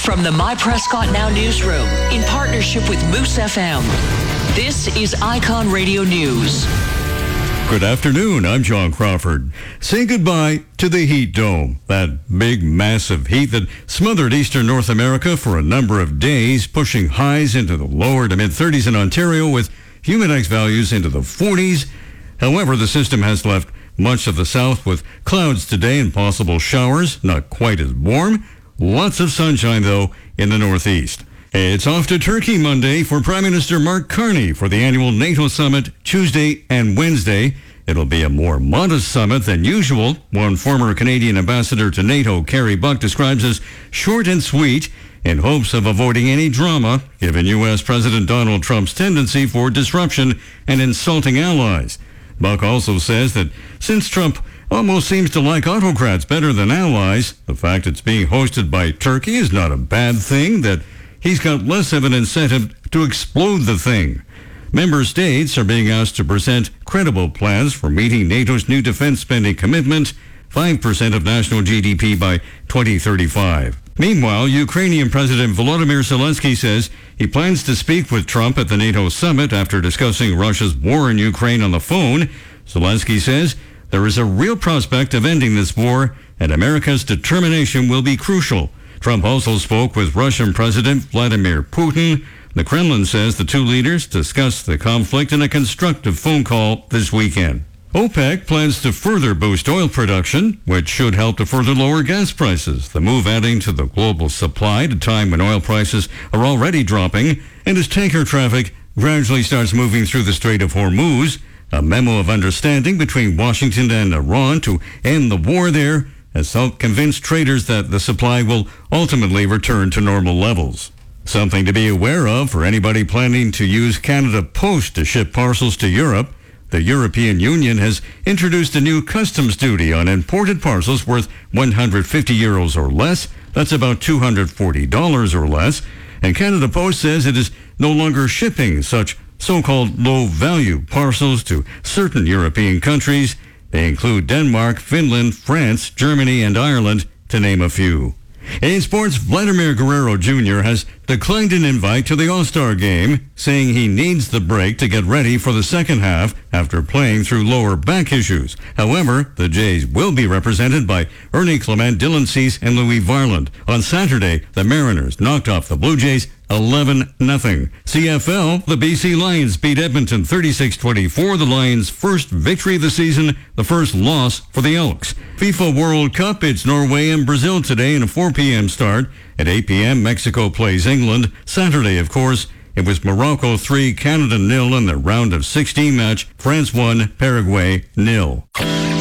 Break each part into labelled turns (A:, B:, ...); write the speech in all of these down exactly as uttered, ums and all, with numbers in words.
A: From the My Prescott Now newsroom, in partnership with Moose F M, this is Icon Radio News.
B: Good afternoon, I'm John Crawford. Say goodbye to the heat dome, that big, massive heat that smothered eastern North America for a number of days, pushing highs into the lower to mid-thirties in Ontario with humidex values into the forties. However, the system has left much of the south with clouds today and possible showers, not quite as warm. Lots of sunshine, though, in the northeast. It's off to Turkey Monday for Prime Minister Mark Carney for the annual NATO summit Tuesday and Wednesday. It'll be a more modest summit than usual. One former Canadian ambassador to NATO, Kerry Buck, describes as short and sweet in hopes of avoiding any drama, given U S. President Donald Trump's tendency for disruption and insulting allies. Buck also says that since Trump almost seems to like autocrats better than allies, the fact it's being hosted by Turkey is not a bad thing, that he's got less of an incentive to explode the thing. Member states are being asked to present credible plans for meeting NATO's new defense spending commitment, five percent of national G D P by twenty thirty-five. Meanwhile, Ukrainian President Volodymyr Zelensky says he plans to speak with Trump at the NATO summit after discussing Russia's war in Ukraine on the phone. Zelensky says there is a real prospect of ending this war, and America's determination will be crucial. Trump also spoke with Russian President Vladimir Putin. The Kremlin says the two leaders discussed the conflict in a constructive phone call this weekend. OPEC plans to further boost oil production, which should help to further lower gas prices. The move adding to the global supply at a time when oil prices are already dropping and as tanker traffic gradually starts moving through the Strait of Hormuz. A memo of understanding between Washington and Iran to end the war there has helped convince traders that the supply will ultimately return to normal levels. Something to be aware of for anybody planning to use Canada Post to ship parcels to Europe. The European Union has introduced a new customs duty on imported parcels worth one hundred fifty euros or less. That's about two hundred forty dollars or less. And Canada Post says it is no longer shipping such so-called low-value parcels to certain European countries. They include Denmark, Finland, France, Germany, and Ireland, to name a few. In sports, Vladimir Guerrero Junior has declined an invite to the All-Star game, saying he needs the break to get ready for the second half after playing through lower back issues. However, the Jays will be represented by Ernie Clement, Dylan Cease, and Louis Varland. On Saturday, the Mariners knocked off the Blue Jays eleven nothing. C F L, the B C Lions beat Edmonton thirty-six twenty-four, the Lions' first victory of the season, the first loss for the Elks. FIFA World Cup, it's Norway and Brazil today in a four p.m. start. At eight p.m., Mexico plays England. Saturday, of course, it was Morocco three, Canada nil in the round of sixteen match. France one, Paraguay nil.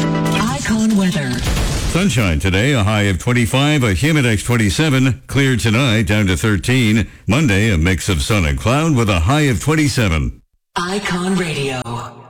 A: Icon weather.
B: Sunshine today, a high of twenty-five, a humidex twenty-seven. Clear tonight, down to thirteen. Monday, a mix of sun and cloud with a high of twenty-seven.
A: Icon Radio.